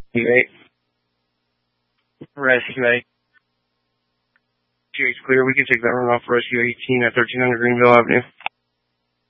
8. Rescue 8. Rescue 8's clear. We can take that run off Rescue 18 at 1300 Greenville Avenue.